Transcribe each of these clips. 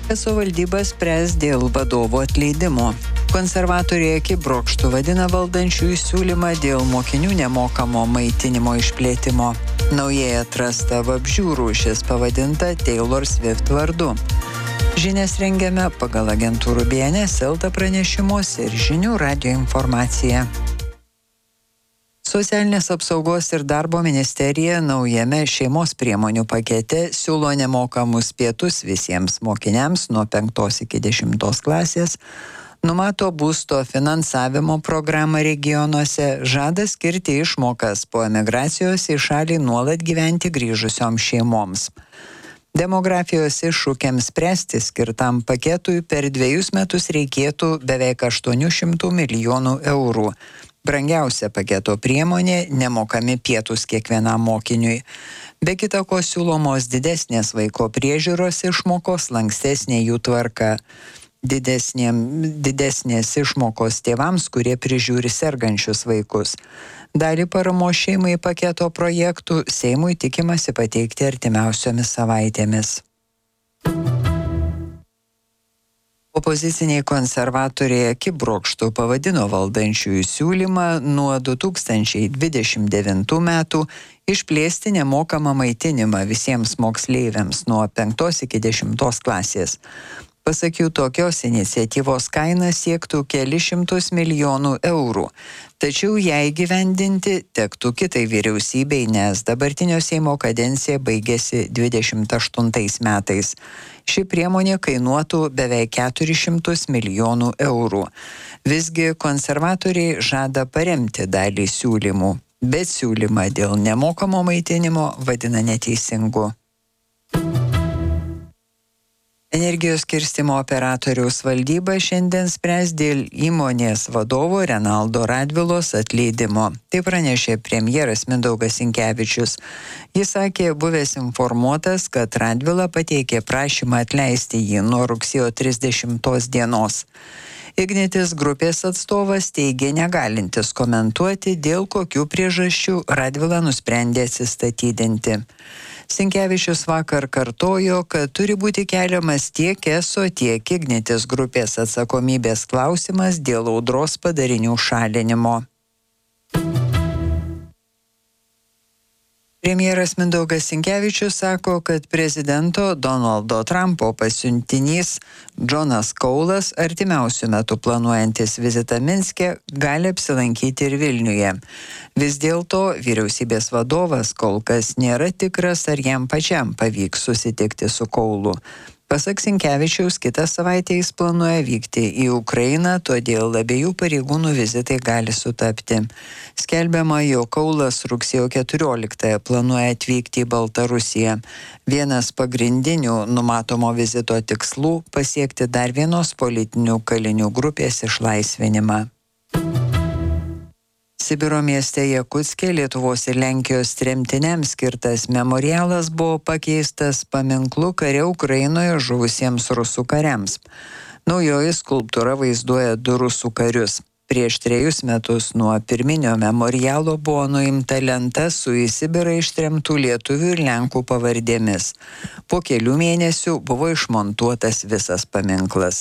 Savivaldyba spręs dėl vadovo atleidimo. Konservatoriai akibrokštu vadina valdančiųjų siūlymą dėl mokinių nemokamo maitinimo išplėtimo. Naujai atrasta vabzdžių rūšis pavadinta Taylor Swift vardu. Žinias rengiame pagal agentūrų BNS LT pranešimus ir žinių radijo informaciją. Socialinės apsaugos ir darbo ministerija naujame šeimos priemonių pakete siūlo nemokamus pietus visiems mokiniams nuo 5 iki 10 klasės, numato būsto finansavimo programą regionuose, žada skirti išmokas po emigracijos į šalį nuolat gyventi grįžusioms šeimoms. Demografijos iššūkiams spręsti skirtam paketui per 2 metus reikėtų beveik 800 milijonų eurų. Brangiausia paketo priemonė – nemokami pietus kiekvienam mokiniui. Be kita ko siūlomos didesnės vaiko priežiūros išmokos, lankstesnė jų tvarka. Didesnės išmokos tėvams, kurie prižiūri sergančius vaikus. Dalį paramos šeimai paketo projektų Seimui tikimasi pateikti artimiausiomis savaitėmis. Opoziciniai konservatoriai akibrokštu pavadino valdančiųjų siūlymą nuo 2029 metų išplėsti nemokamą maitinimą visiems moksleiviams nuo 5 iki 10 klasės. Pasak jų, tokios iniciatyvos kaina siektų kelius šimtus milijonų eurų. Tačiau ją įgyvendinti tektų kitai vyriausybei, nes dabartinio Seimo kadencija baigėsi 28 metais. Ši priemonė kainuotų beveik 400 milijonų eurų. Visgi konservatoriai žada paremti dalį siūlymų, bet siūlymą dėl nemokamo maitinimo vadina neteisingu. Energijos skirstymo operatoriaus valdyba šiandien spręs dėl įmonės vadovo Renaldo Radvilos atleidimo. Tai pranešė premjeras Mindaugas Sinkevičius. Jis sakė, buvęs informuotas, kad Radvila pateikė prašymą atleisti jį nuo rugsėjo 30 dienos. Ignitis grupės atstovas teigė negalintis komentuoti, dėl kokių priežasčių Radvila nusprendė atsistatydinti. Sinkevičius vakar kartojo, kad turi būti keliamas tiek ESO, tiek Ignitis grupės atsakomybės klausimas dėl audros padarinių šalinimo. Premjeras Mindaugas Sinkevičius sako, kad prezidento Donaldo Trumpo pasiuntinys Džonas Kaulas artimiausiu metu planuojantis vizitą Minske gali apsilankyti ir Vilniuje. Vis dėlto vyriausybės vadovas kol kas nėra tikras, ar jam pačiam pavyks susitikti su Kaulu. Pasak Sinkevičiaus, kitą savaitę jis planuoja vykti į Ukrainą, todėl abiejų pareigūnų vizitai gali sutapti. Skelbiama, jog Kaulas rugsėjo 14 planuoja atvykti į Baltarusiją. Vienas pagrindinių numatomo vizito tikslų – pasiekti dar vienos politinių kalinių grupės išlaisvinimą. Sibiro mieste Jakutske Lietuvos ir Lenkijos tremtiniams skirtas memorialas buvo pakeistas paminklu kare Ukrainoje žuvusiems rusų kariams. Naujoji skulptūra vaizduoja 2 rusų karius. Prieš 3 metus nuo pirminio memorialo buvo nuimta lenta su į Sibirą ištremtų lietuvių ir lenkų pavardėmis. Po kelių mėnesių buvo išmontuotas visas paminklas.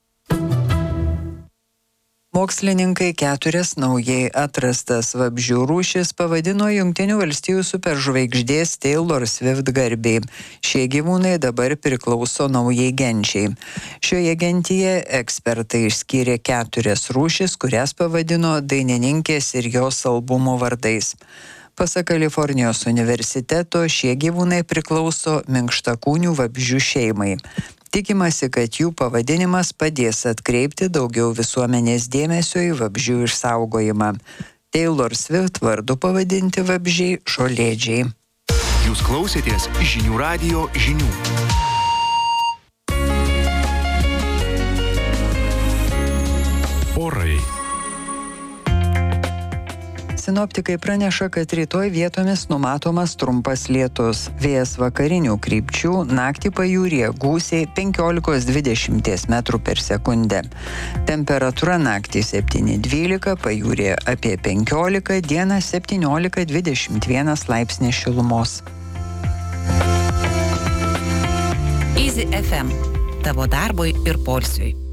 Mokslininkai 4 naujai atrastas vabzdžių rūšis pavadino Jungtinių valstijų superžvaigždės Taylor Swift garbei. Šie gyvūnai dabar priklauso naujai genčiai. Šioje gentyje ekspertai išskyrė 4 rūšis, kurias pavadino dainininkės ir jos albumų vardais. Pasak Kalifornijos universiteto, šie gyvūnai priklauso minkštakūnių vabzdžių šeimai. Tikimasi, kad jų pavadinimas padės atkreipti daugiau visuomenės dėmesio į vabzdžių išsaugojimą. Taylor Swift vardu pavadinti vabzdžiai žolėdžiai. Jūs klausėtės žinių radijo žinių. Orai. Sinoptikai praneša, kad rytoj vietomis numatomas trumpas lietus. Vėjas vakarinių krypčių, naktį pajūryje gūsiai 15-20 metrų per sekundę. Temperatūra naktį 7-12, pajūryje apie 15, dieną 17-21 laipsnis šilumos. Easy FM. tavo darbui ir poilsiui.